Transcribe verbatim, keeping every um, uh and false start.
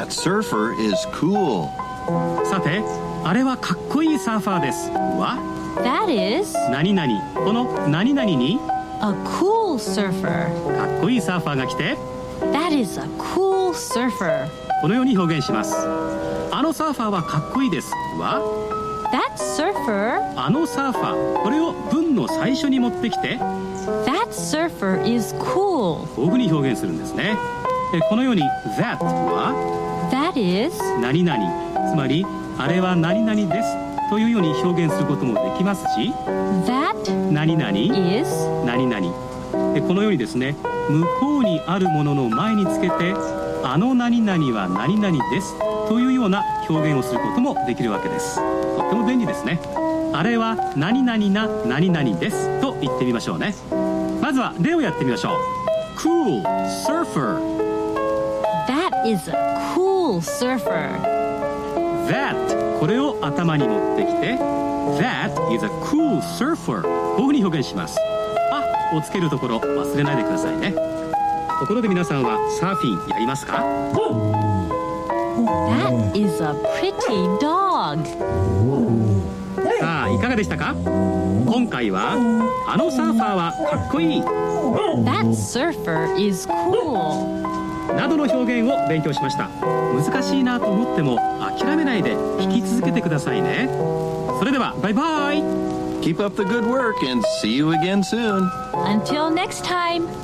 That surfer is cool. さて、あれはかっこいいサーファーです。は That is 何々。この何々に a cool surfer. かっこいいサーファーが来て That is a cool surfer. このように表現します。あのサーファーはかっこいいですは That surfer あのサーファー、これを文の最初に持ってきて That surfer is cool. こういうふうに表現するんですね。えこのように That は That is 何々、つまりあれは何々ですというように表現することもできますし That 何々 is 何々えこのようにですね、向こうにあるものの前につけてあの何々は何々ですというような表現をすることもできるわけです。とっても便利ですね。あれは何々な何々ですと言ってみましょうね。まずは例をやってみましょう。 Cool surfer. That is a cool surfer. That これを頭に持ってきて That is a cool surfer こういうふうに表現します。あをつけるところ忘れないでくださいね。ところで皆さんはサーフィンやりますか？ That is a pretty dog. さあいかがでしたか？今回はあのサーファーはかっこいい That surfer is cool. などの表現を勉強しました。難しいなと思っても諦めないで聞き続けてくださいね。それではバイバイ。 Keep up the good work and see you again soon. Until next time.